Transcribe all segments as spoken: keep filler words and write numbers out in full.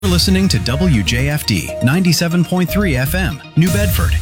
You're listening to W J F D ninety-seven point three F M, New Bedford.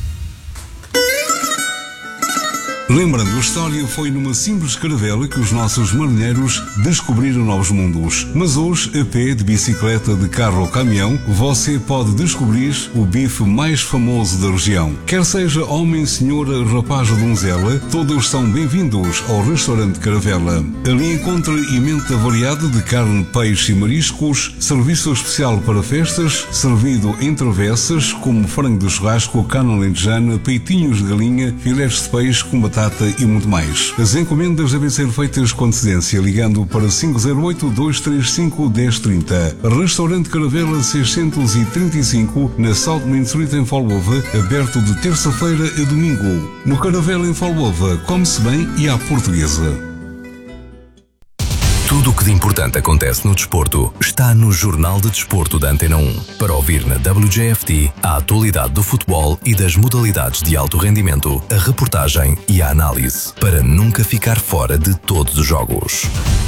Lembrando, a história foi numa simples caravela que os nossos marinheiros descobriram novos mundos. Mas hoje, a pé, de bicicleta, de carro ou caminhão, você pode descobrir o bife mais famoso da região. Quer seja homem, senhora, rapaz ou donzela, todos são bem-vindos ao restaurante Caravela. Ali encontra emenda variada de carne, peixe e mariscos, serviço especial para festas, servido em travessas, como frango de churrasco, carne alentejana, peitinhos de galinha, filés de peixe com batata e muito mais. As encomendas devem ser feitas com antecedência ligando para cinco zero oito, dois três cinco, um zero três zero. Restaurante Caravela seiscentos e trinta e cinco, na South Main Street em Falbova, aberto de terça-feira a domingo. No Caravela em Falbova, come-se bem e à portuguesa. Tudo o que de importante acontece no desporto está no Jornal de Desporto da Antena um. Para ouvir na W J F T a atualidade do futebol e das modalidades de alto rendimento, a reportagem e a análise, para nunca ficar fora de todos os jogos.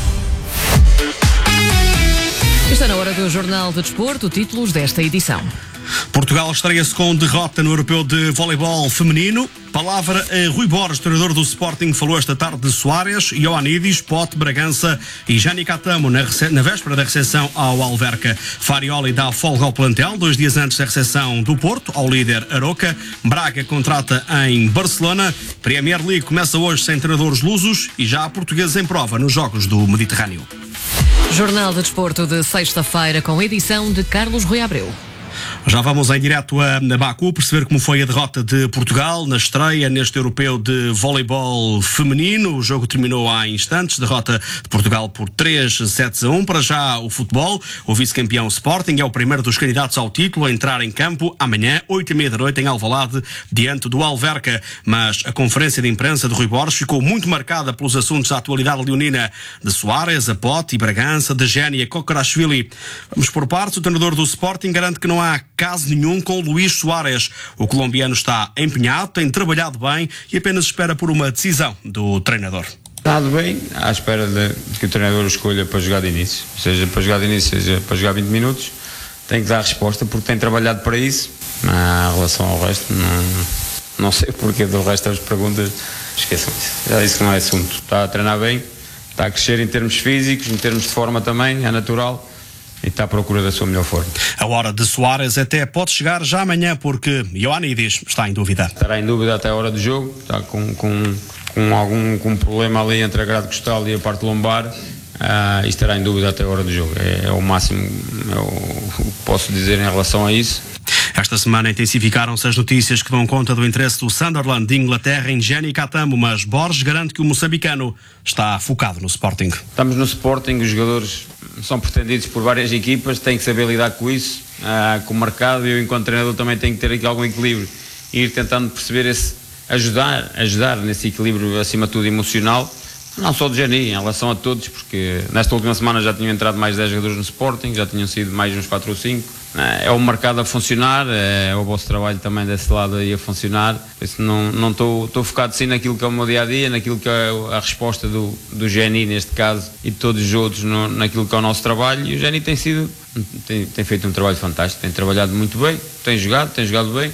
Está na hora do Jornal de Desporto, títulos desta edição. Portugal estreia-se com derrota no Europeu de Voleibol Feminino. Palavra a Rui Borges, treinador do Sporting, falou esta tarde de Soares, Ioannidis, Pote, Bragança e Jani Catamo na, na véspera da recepção ao Alverca. Farioli dá folga ao plantel, dois dias antes da recepção do Porto, ao líder Aroca. Braga contrata em Barcelona. Premier League começa hoje sem treinadores lusos e já há portugueses em prova nos Jogos do Mediterrâneo. Jornal de Desporto de sexta-feira com edição de Carlos Rui Abreu. Já vamos em direto a Baku perceber como foi a derrota de Portugal na estreia neste Europeu de Voleibol Feminino. O jogo terminou há instantes, derrota de Portugal por três sets a um. Para já o futebol, o vice-campeão Sporting é o primeiro dos candidatos ao título a entrar em campo amanhã, oito e meia da noite, em Alvalade, diante do Alverca. Mas a conferência de imprensa de Rui Borges ficou muito marcada pelos assuntos da atualidade leonina de Soares, a Pote e Bragança, de Genia Kokarashvili. Vamos por partes. O treinador do Sporting garante que não há caso nenhum com Luís Soares. O colombiano está empenhado, tem trabalhado bem e apenas espera por uma decisão do treinador. Estado bem, à espera de que o treinador o escolha para jogar de início, seja para jogar de início, seja para jogar vinte minutos, tem que dar resposta porque tem trabalhado para isso. Em relação ao resto, não, não sei porque do resto das perguntas, esqueçam isso, já disse que não é assunto. Está a treinar bem, está a crescer em termos físicos, em termos de forma também, é natural. E está à procura da sua melhor forma. A hora de Soares até pode chegar já amanhã, porque Ioannidis está em dúvida. Estará em dúvida até a hora do jogo, está com, com, com algum com um problema ali entre a grade costal e a parte lombar, uh, e estará em dúvida até a hora do jogo. É, é o máximo é o, o que posso dizer em relação a isso. Esta semana intensificaram-se as notícias que dão conta do interesse do Sunderland de Inglaterra em Jani Catamo, mas Borges garante que o moçambicano está focado no Sporting. Estamos no Sporting, os jogadores são pretendidos por várias equipas, têm que saber lidar com isso, uh, com o mercado, e eu enquanto treinador também tenho que ter aqui algum equilíbrio e ir tentando perceber esse, ajudar, ajudar nesse equilíbrio acima de tudo emocional, não só do Jani, em relação a todos, porque nesta última semana já tinham entrado mais dez jogadores no Sporting, já tinham sido mais uns quatro ou cinco. É o mercado a funcionar, é o vosso trabalho também desse lado aí a funcionar. Por isso não estou não focado sim naquilo que é o meu dia-a-dia, naquilo que é a resposta do, do Geni neste caso e de todos os outros no, naquilo que é o nosso trabalho. E o Geni tem sido, tem, tem feito um trabalho fantástico, tem trabalhado muito bem, tem jogado, tem jogado bem.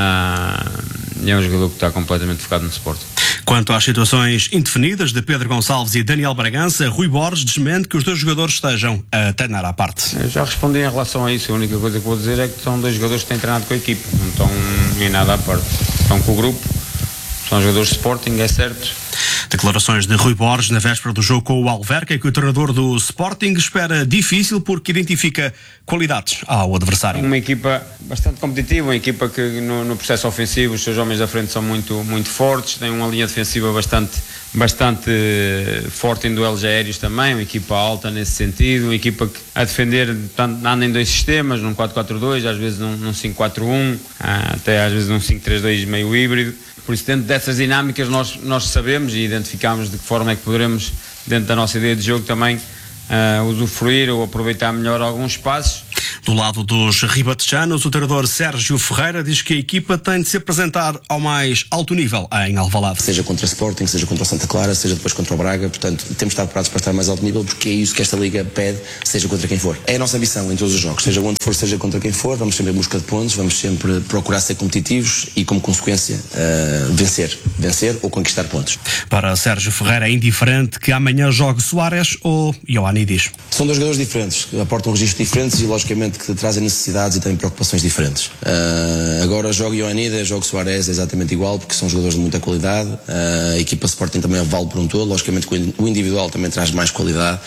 Ah, é um jogador que está completamente focado no Sporting. Quanto às situações indefinidas de Pedro Gonçalves e Daniel Bragança, Rui Borges desmente que os dois jogadores estejam a treinar à parte. Eu já respondi em relação a isso. A única coisa que vou dizer é que são dois jogadores que têm treinado com a equipa, não estão em nada à parte. Estão com o grupo, são jogadores de Sporting, é certo. Declarações de Rui Borges na véspera do jogo com o Alverca, que o treinador do Sporting espera difícil porque identifica qualidades ao adversário. Uma equipa bastante competitiva, uma equipa que no, no processo ofensivo os seus homens da frente são muito, muito fortes, tem uma linha defensiva bastante, bastante forte em duelos aéreos também, uma equipa alta nesse sentido, uma equipa que a defender anda em dois sistemas, num quatro quatro dois, às vezes num, num cinco quatro um, até às vezes num cinco três dois meio híbrido. Por isso, dentro dessas dinâmicas, nós, nós sabemos e identificamos de que forma é que poderemos, dentro da nossa ideia de jogo, também uh, usufruir ou aproveitar melhor alguns espaços. Do lado dos ribatejanos, o treinador Sérgio Ferreira diz que a equipa tem de se apresentar ao mais alto nível em Alvalade. Seja contra o Sporting, seja contra o Santa Clara, seja depois contra o Braga, portanto, temos de estar preparados para estar mais alto nível, porque é isso que esta Liga pede, seja contra quem for. É a nossa ambição em todos os jogos, seja onde for, seja contra quem for, vamos sempre em busca de pontos, vamos sempre procurar ser competitivos e, como consequência, uh, vencer. Vencer ou conquistar pontos. Para Sérgio Ferreira é indiferente que amanhã jogue Soares ou Ioannidis. São dois jogadores diferentes, que aportam registros diferentes e, logicamente, que trazem necessidades e têm preocupações diferentes. Uh, agora jogo Ioannidis, jogo Soares, é exatamente igual, porque são jogadores de muita qualidade. Uh, a equipa Sporting também vale por um todo, logicamente que o individual também traz mais qualidade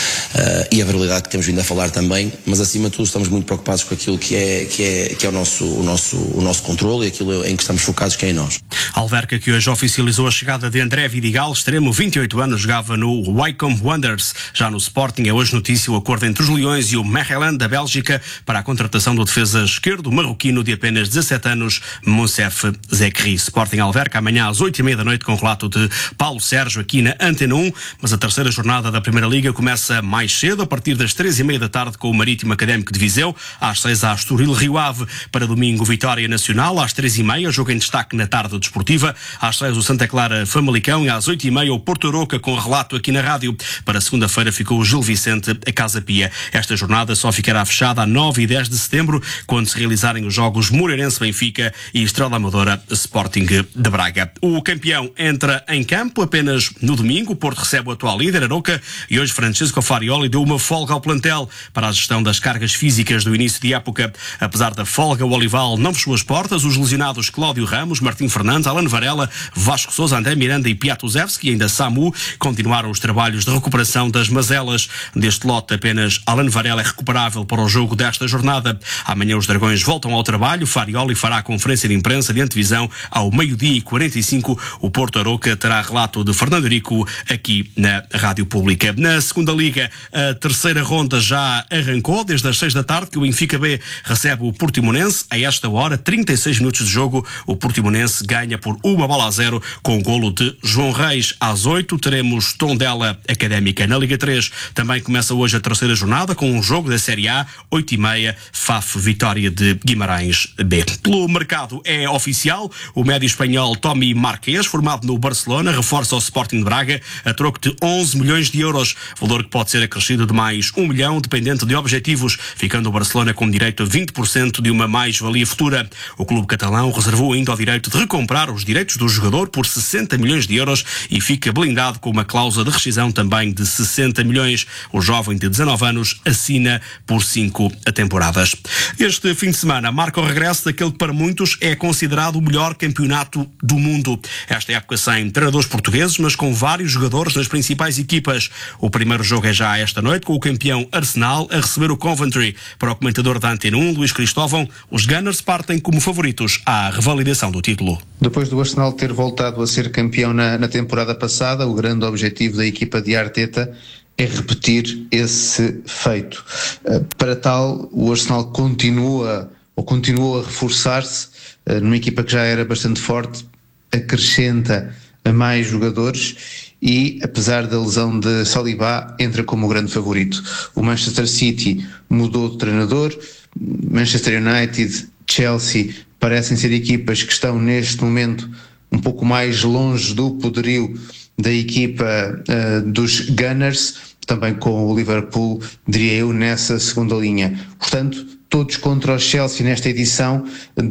uh, e a variabilidade que temos vindo a falar também, mas acima de tudo estamos muito preocupados com aquilo que é, que é, que é o, nosso, o, nosso, o nosso controle e aquilo em que estamos focados, que é em nós. Alverca, que hoje oficializou a chegada de André Vidigal, extremo, vinte e oito anos, jogava no Wycombe Wanderers. Já no Sporting é hoje notícia o acordo entre os Leões e o Mechelen da Bélgica para a contratação do defesa esquerdo marroquino de apenas dezassete anos, Moussef Zekri. Sporting Alverca amanhã às oito e meia da noite com relato de Paulo Sérgio aqui na Antena um, mas a terceira jornada da Primeira Liga começa mais cedo, a partir das três e meia da tarde com o Marítimo Académico de Viseu, às seis a Estoril Rio Ave, para domingo Vitória Nacional, às três e meia, jogo em destaque na tarde desportiva, às seis o Santa Clara Famalicão e às oito e meia o Porto Aroca com relato aqui na rádio. Para segunda-feira ficou o Gil Vicente a Casa Pia. Esta jornada só ficará fechada a nove e dez de setembro, quando se realizarem os jogos Moreirense-Benfica e Estrela Amadora Sporting de Braga. O campeão entra em campo apenas no domingo. O Porto recebe o atual líder, Aroca, e hoje Francesco Farioli deu uma folga ao plantel para a gestão das cargas físicas do início de época. Apesar da folga, o Olival não fechou as portas. Os lesionados Cláudio Ramos, Martim Fernandes, Alan Varela, Vasco Sousa, André Miranda e Piatuzewski, e ainda Samu, continuaram os trabalhos de recuperação das mazelas. Deste lote, apenas Alan Varela é recuperável para o jogo desta jornada. Amanhã os Dragões voltam ao trabalho. Farioli fará a conferência de imprensa de antevisão ao meio-dia e quarenta e cinco. O Porto Aroca terá relato de Fernando Rico aqui na Rádio Pública. Na segunda Liga, a terceira ronda já arrancou, desde as seis da tarde, que o Benfica B recebe o Portimonense. A esta hora, trinta e seis minutos de jogo, o Portimonense ganha por uma bola a zero com o golo de João Reis. Às oito teremos Tondela Académica. Na Liga três também começa hoje a terceira jornada com um jogo da Série A, oito e meia, F A F Vitória de Guimarães B. Pelo mercado é oficial, o médio espanhol Tommy Marquês, formado no Barcelona, reforça o Sporting de Braga a troco de onze milhões de euros, valor que pode ser acrescido de mais um milhão, dependente de objetivos, ficando o Barcelona com direito a vinte por cento de uma mais-valia futura. O clube catalão reservou ainda o direito de recomprar os direitos do jogador por sessenta milhões de euros e fica blindado com uma cláusula de rescisão também de sessenta milhões. O jovem de dezanove anos assina por cinco temporadas. Este fim de semana marca o regresso daquele que para muitos é considerado o melhor campeonato do mundo. Esta época sem treinadores portugueses, mas com vários jogadores nas principais equipas. O primeiro jogo é já esta noite, com o campeão Arsenal a receber o Coventry. Para o comentador da Antena um, Luís Cristóvão, os Gunners partem como favoritos à revalidação do título. Depois do Arsenal ter voltado a ser campeão na, na temporada passada, o grande objetivo da equipa de Arteta é repetir esse feito. Para tal, o Arsenal continua ou continuou a reforçar-se numa equipa que já era bastante forte, acrescenta a mais jogadores e, apesar da lesão de Saliba, entra como o grande favorito. O Manchester City mudou de treinador, Manchester United, Chelsea parecem ser equipas que estão neste momento um pouco mais longe do poderio da equipa uh, dos Gunners, também com o Liverpool, diria eu, nessa segunda linha. Portanto, todos contra o Chelsea nesta edição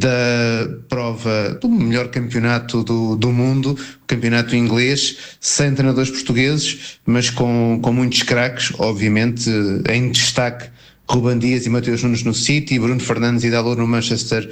da prova do melhor campeonato do, do mundo, o campeonato inglês, sem treinadores portugueses, mas com, com muitos craques, obviamente, em destaque Ruben Dias e Mateus Nunes no City, Bruno Fernandes e Dalot no Manchester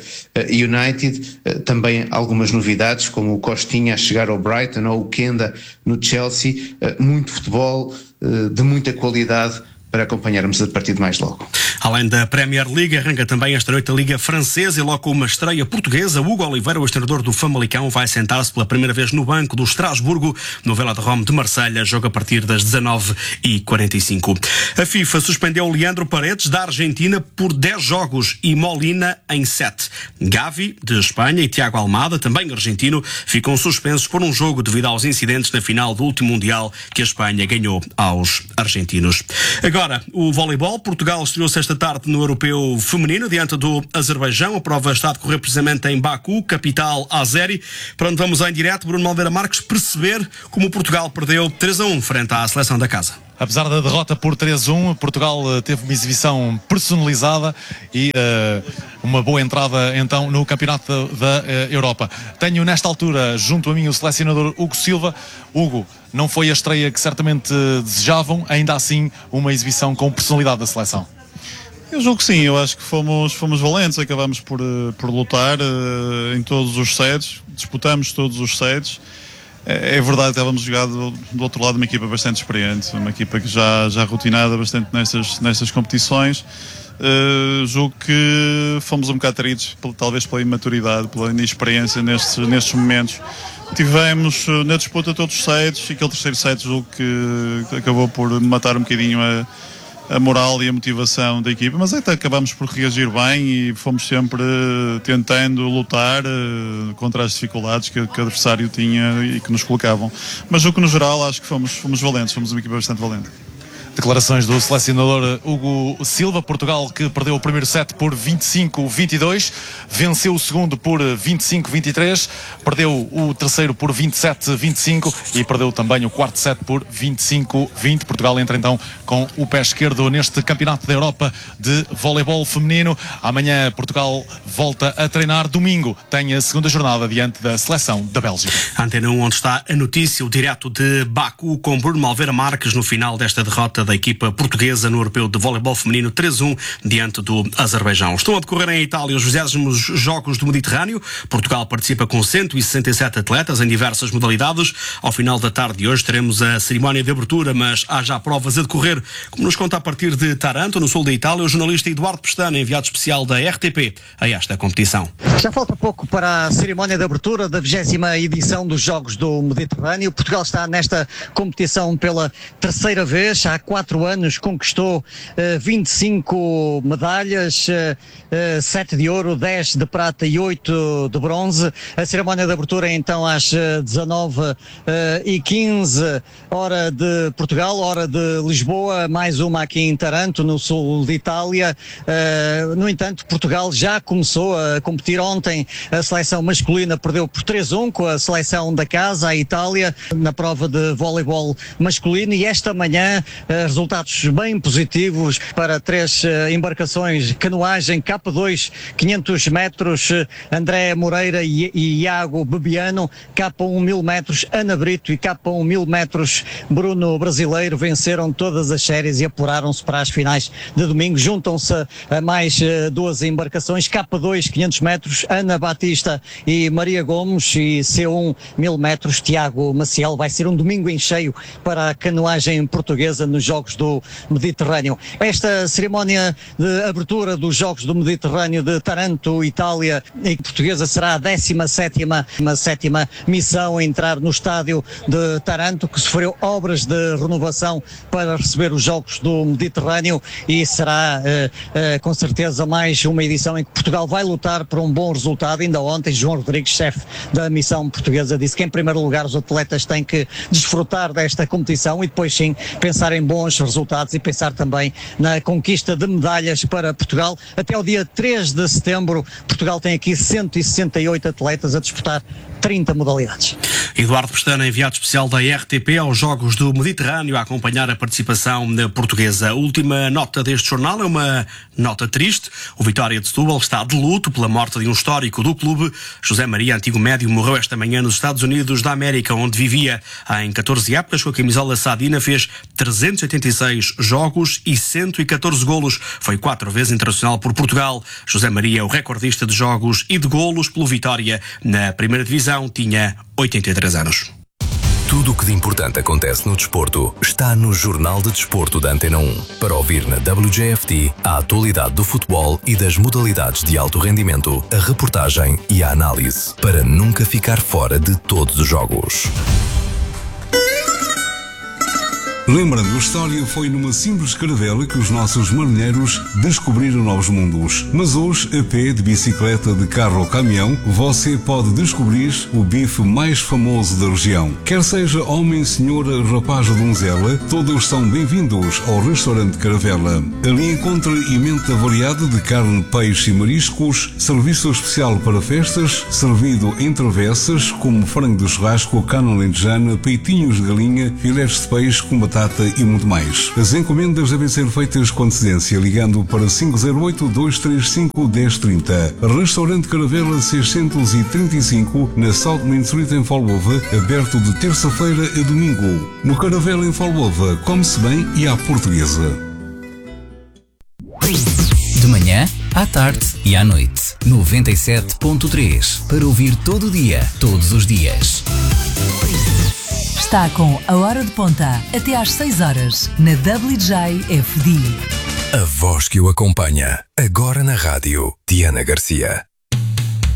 United, também algumas novidades como o Costinha a chegar ao Brighton ou o Kenda no Chelsea, muito futebol de muita qualidade para acompanharmos a partir de mais logo. Além da Premier League, arranca também esta noite a Liga Francesa e logo com uma estreia portuguesa. Hugo Oliveira, o treinador do Famalicão, vai sentar-se pela primeira vez no banco do Estrasburgo, no Velodrome de Marselha, jogo a partir das dezanove e quarenta e cinco. A FIFA suspendeu Leandro Paredes da Argentina por dez jogos e Molina em sete. Gavi, de Espanha, e Tiago Almada, também argentino, ficam suspensos por um jogo devido aos incidentes na final do último Mundial que a Espanha ganhou aos argentinos. Agora Agora, o voleibol. Portugal estreou-se esta tarde no Europeu Feminino, diante do Azerbaijão. A prova está a decorrer precisamente em Baku, capital azeri, para onde vamos em direto, Bruno Malveira Marques, perceber como o Portugal perdeu três a um frente à seleção da casa. Apesar da derrota por três a um, Portugal teve uma exibição personalizada e uh, uma boa entrada então no Campeonato da uh, Europa. Tenho nesta altura junto a mim o selecionador Hugo Silva. Hugo, não foi a estreia que certamente desejavam, ainda assim uma exibição com personalidade da seleção. Eu julgo que sim, eu acho que fomos, fomos valentes, acabamos por, por lutar uh, em todos os sets, disputamos todos os sets. É verdade que estávamos jogados do outro lado uma equipa bastante experiente, uma equipa que já, já rotinada bastante nestas, nestas competições. Uh, julgo que fomos um bocado traídos, talvez pela imaturidade, pela inexperiência nestes, nestes momentos. Tivemos uh, na disputa todos os sets e aquele terceiro set julgo que acabou por matar um bocadinho a, a moral e a motivação da equipa, mas até acabamos por reagir bem e fomos sempre uh, tentando lutar uh, contra as dificuldades que, que o adversário tinha e que nos colocavam. Mas julgo que no geral acho que fomos, fomos valentes, fomos uma equipa bastante valente. Declarações do selecionador Hugo Silva. Portugal que perdeu o primeiro set por vinte e cinco a vinte e dois, venceu o segundo por vinte e cinco a vinte e três, perdeu o terceiro por vinte e sete a vinte e cinco e perdeu também o quarto set por vinte e cinco a vinte. Portugal entra então com o pé esquerdo neste Campeonato da Europa de voleibol feminino. Amanhã Portugal volta a treinar. Domingo tem a segunda jornada diante da seleção da Bélgica. Antena um, onde está a notícia, o direto de Baku com Bruno Malveira Marques no final desta derrota da equipa portuguesa no Europeu de Voleibol Feminino três a um diante do Azerbaijão. Estão a decorrer em Itália os vigésimos Jogos do Mediterrâneo. Portugal participa com cento e sessenta e sete atletas em diversas modalidades. Ao final da tarde de hoje teremos a cerimónia de abertura, mas há já provas a decorrer, como nos conta a partir de Taranto, no sul da Itália, o jornalista Eduardo Pestana, enviado especial da R T P a esta competição. Já falta pouco para a cerimónia de abertura da vigésima edição dos Jogos do Mediterrâneo. Portugal está nesta competição pela terceira vez. Há quatro anos conquistou uh, vinte e cinco medalhas, uh, uh, sete de ouro, dez de prata e oito de bronze. A cerimónia de abertura é então às dezanove e quinze, hora de Portugal, hora de Lisboa, mais uma aqui em Taranto, no sul de Itália. Uh, no entanto, Portugal já começou a competir ontem. A seleção masculina perdeu por três a um com a seleção da casa, a Itália, na prova de voleibol masculino, e esta manhã uh, resultados bem positivos para três uh, embarcações: canoagem K dois, quinhentos metros, uh, André Moreira e, e Iago Bebiano; K um, mil metros, Ana Brito; e K um, mil metros, Bruno Brasileiro. Venceram todas as séries e apuraram-se para as finais de domingo. Juntam-se a, a mais uh, duas embarcações: K dois, quinhentos metros, Ana Batista e Maria Gomes; e C um, mil metros, Tiago Maciel. Vai ser um domingo em cheio para a canoagem portuguesa nos Jogos do Mediterrâneo. Esta cerimónia de abertura dos Jogos do Mediterrâneo de Taranto, Itália, e portuguesa, será a décima sétima missão a entrar no estádio de Taranto, que sofreu obras de renovação para receber os Jogos do Mediterrâneo, e será uh, uh, com certeza mais uma edição em que Portugal vai lutar por um bom resultado. Ainda ontem João Rodrigues, chefe da missão portuguesa, disse que em primeiro lugar os atletas têm que desfrutar desta competição e depois sim pensar em bons resultados e pensar também na conquista de medalhas para Portugal. Até o dia três de setembro, Portugal tem aqui cento e sessenta e oito atletas a disputar trinta modalidades. Eduardo Pestana, enviado especial da R T P aos Jogos do Mediterrâneo, a acompanhar a participação portuguesa. A última nota deste jornal é uma nota triste. O Vitória de Setúbal está de luto pela morte de um histórico do clube. José Maria, antigo médio, morreu esta manhã nos Estados Unidos da América, onde vivia em catorze épocas com a camisola sadina. Fez trezentos e oitenta e seis jogos e cento e catorze golos. Foi quatro vezes internacional por Portugal. José Maria é o recordista de jogos e de golos pelo Vitória na primeira divisão. Tinha oitenta e três anos. Tudo o que de importante acontece no desporto está no Jornal de Desporto da Antena um. Para ouvir na W J F T a atualidade do futebol e das modalidades de alto rendimento, a reportagem e a análise, para nunca ficar fora de todos os jogos. Lembrando, a história foi numa simples caravela que os nossos marinheiros descobriram novos mundos. Mas hoje, a pé, de bicicleta, de carro ou caminhão, você pode descobrir o bife mais famoso da região. Quer seja homem, senhora, rapaz ou donzela, todos são bem-vindos ao restaurante Caravela. Ali encontra emenda variada de carne, peixe e mariscos, serviço especial para festas, servido em travessas como frango de churrasco, carne alentejana, peitinhos de galinha, filés de peixe com batata e muito mais. As encomendas devem ser feitas com antecedência ligando para cinco zero oito, dois três cinco, um zero três zero. Restaurante Caravela seiscentos e trinta e cinco, na South Main Street em Folgova, aberto de terça-feira a domingo. No Caravela em Folgova, come-se bem e à portuguesa. De manhã, à tarde e à noite. noventa e sete ponto três. Para ouvir todo o dia, todos os dias. Está com a Hora de Ponta, até às seis horas, na W J F D. A voz que o acompanha, agora na rádio, Diana Garcia.